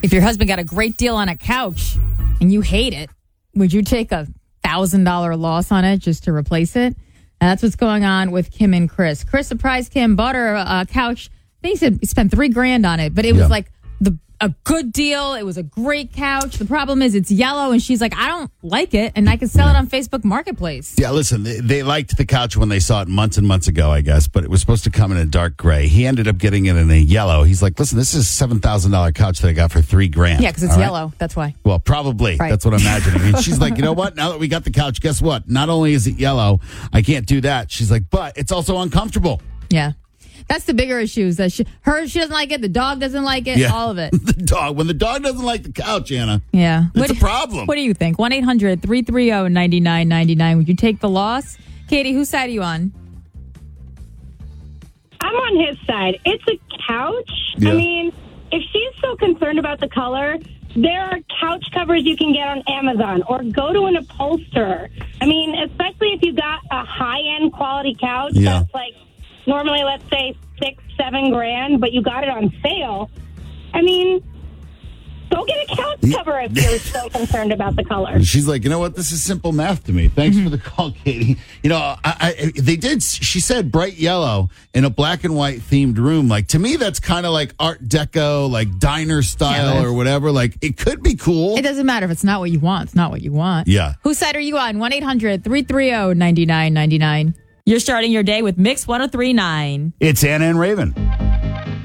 If your husband got a great deal on a couch and you hate it, would you take a $1,000 loss on it just to replace it? And that's what's going on with Kim and Chris. Chris surprised Kim, bought her a couch. I think he said he spent $3,000 on it, but it was like a good deal. It was a great couch. The problem is it's yellow, and she's like, I don't like it, and I can sell it on Facebook Marketplace. Yeah, listen, they liked the couch when they saw it months and months ago, I guess, but it was supposed to come in a dark gray. He ended up getting it in a yellow. He's like, listen, this is a $7,000 couch that I got for $3,000. Yeah, because it's yellow. That's why. Well, probably. Right. That's what I'm imagining. And she's like, you know what? Now that we got the couch, guess what? Not only is it yellow, I can't do that. She's like, but it's also uncomfortable. Yeah. That's the bigger issue is that she doesn't like it. The dog doesn't like it. Yeah. All of it. When the dog doesn't like the couch, Anna. Yeah. It's a problem. What do you think? 1-800-330-9999. Would you take the loss? Katie, whose side are you on? I'm on his side. It's a couch. Yeah. I mean, if she's so concerned about the color, there are couch covers you can get on Amazon or go to an upholsterer. I mean, especially if you got a high-end quality couch that's like normally, let's say, $6-7 grand, but you got it on sale. I mean, go get a couch cover if you're so concerned about the color. She's like, you know what? This is simple math to me. Thanks for the call, Katie. You know, she said bright yellow in a black and white themed room. Like, to me, that's kind of like Art Deco, like diner style or whatever. Like, it could be cool. It doesn't matter if it's not what you want. It's not what you want. Yeah. Whose side are you on? 1-800-330-9999. You're starting your day with Mix 103.9. It's Anna and Raven.